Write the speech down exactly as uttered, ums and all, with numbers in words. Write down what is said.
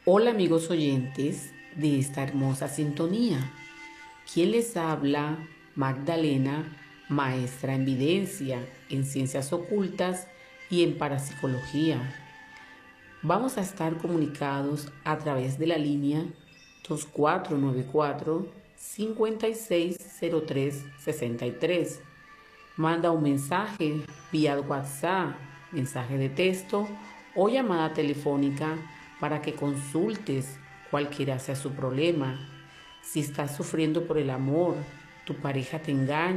Hola amigos oyentes de esta hermosa sintonía. ¿Quién les habla? Magdalena, maestra en videncia, en ciencias ocultas y en parapsicología. Vamos a estar comunicados a través de la línea dos cuatro nueve cuatro, cinco seis cero tres seis tres. Manda un mensaje vía WhatsApp, mensaje de texto o llamada telefónica para que consultes cualquiera sea su problema. Si estás sufriendo por el amor, tu pareja te engaña,